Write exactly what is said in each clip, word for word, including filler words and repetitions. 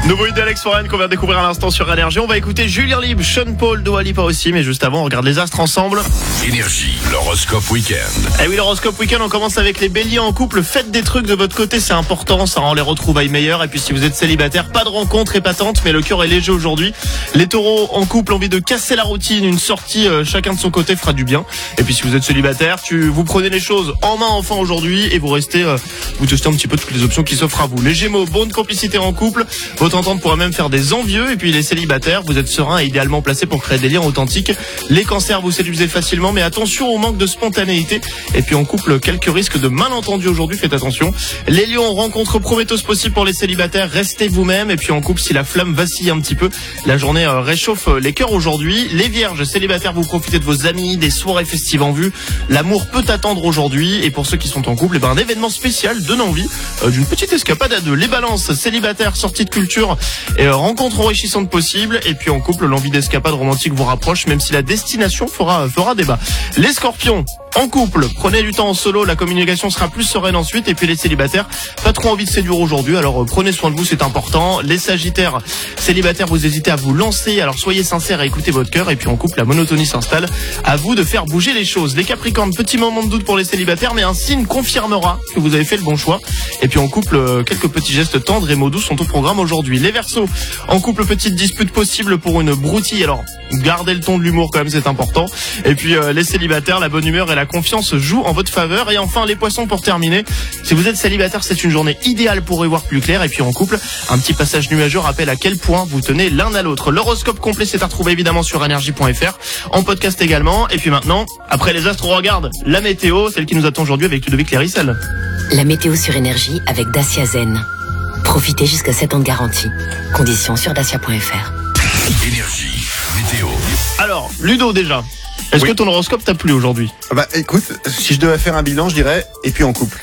Nouveau hit d'Alex Foreign qu'on vient de découvrir à l'instant sur Énergie. On va écouter Julien Libre, Sean Paul, Dua Lipa aussi, mais juste avant, on regarde les astres ensemble. Énergie, l'horoscope week-end. Et oui, l'horoscope week-end, on commence avec les béliers en couple. Faites des trucs de votre côté, c'est important, ça rend les retrouvailles meilleures. Et puis si vous êtes célibataire, pas de rencontre épatante, mais le cœur est léger aujourd'hui. Les taureaux en couple, envie de casser la routine, une sortie euh, chacun de son côté fera du bien. Et puis si vous êtes célibataire, tu vous prenez les choses en main enfin aujourd'hui et vous restez, euh, vous testez un petit peu toutes les options qui s'offrent à vous. Les gémeaux, bonne complicité en couple, votre entente pourra même faire des envieux. Et puis les célibataires, vous êtes serein et idéalement placé pour créer des liens authentiques. Les cancers, vous séduisez facilement, mais attention au manque de spontanéité. Et puis en couple, quelques risques de malentendus aujourd'hui, faites attention. Les lions, rencontre prometteuse possible pour les célibataires, restez vous-même. Et puis en couple, si la flamme vacille un petit peu, la journée réchauffe les cœurs aujourd'hui. Les vierges, célibataires, vous profitez de vos amis, des soirées festives en vue. L'amour peut attendre aujourd'hui. Et pour ceux qui sont en couple, eh ben, un événement spécial donne envie euh, d'une petite escapade à deux. Les balances, célibataires, sortie de culture et euh, rencontres enrichissantes possibles. Et puis en couple, l'envie d'escapade romantique vous rapproche, même si la destination fera, fera débat. Les scorpions, en couple, prenez du temps en solo, la communication sera plus sereine ensuite. Et puis les célibataires, pas trop envie de séduire aujourd'hui, alors euh, prenez soin de vous, c'est important. Les sagittaires, célibataires, vous hésitez à vous lancer, alors soyez sincères et écoutez votre cœur. Et puis en couple, la monotonie s'installe, à vous de faire bouger les choses. Les capricornes, petit moment de doute pour les célibataires, mais un signe confirmera que vous avez fait le bon choix. Et puis en couple, euh, quelques petits gestes tendres et mots doux sont au programme aujourd'hui. Les verseaux, en couple, petite dispute possible pour une broutille, alors gardez le ton de l'humour quand même, c'est important. Et puis euh, les célibataires, la bonne humeur et la confiance jouent en votre faveur. Et enfin les poissons, pour terminer, si vous êtes célibataire, c'est une journée idéale pour y voir plus clair. Et puis en couple, un petit passage nuageux rappelle à quel point vous tenez l'un à l'autre. L'horoscope complet, c'est à retrouver évidemment sur énergie point f r, en podcast également. Et puis maintenant, après les astres, on regarde la météo, celle qui nous attend aujourd'hui avec Ludovic Lérissel. La météo sur Énergie avec Dacia Zen. Profitez jusqu'à sept ans de garantie. Conditions sur dacia point f r. Énergie, météo. Alors, Ludo déjà, est-ce Oui. que ton horoscope t'a plu aujourd'hui? Bah écoute, si je devais faire un bilan, je dirais et puis en couple.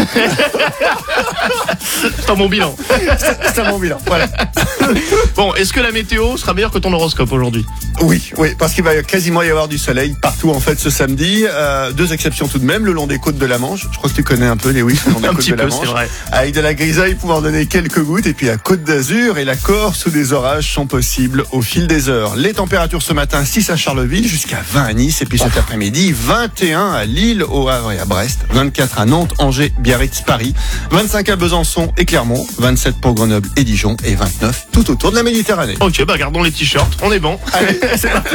C'est un bon bilan. C'est un bon bilan. Voilà. Bon, est-ce que la météo sera meilleure que ton horoscope aujourd'hui? Oui, oui, parce qu'il va quasiment y avoir du soleil partout en fait ce samedi. Euh, deux exceptions tout de même, le long des côtes de la Manche. Je crois que tu connais un peu les oui, le long des Un côtes petit de la peu, Manche. c'est vrai. Avec de la grisaille pouvant donner quelques gouttes, et puis la Côte d'Azur et la Corse où des orages sont possibles au fil des heures. Les températures ce matin, six à Charleville, jusqu'à vingt à Nice, et puis cet après-midi, vingt et un à Lille, au Havre et à Brest, vingt-quatre à Nantes, Angers, Biarritz, Paris, vingt-cinq à Besançon et Clermont, vingt-sept pour Grenoble et Dijon, et vingt-neuf tout autour de la Méditerranée. Ok, bah gardons les t-shirts, on est bon. Allez, c'est parti.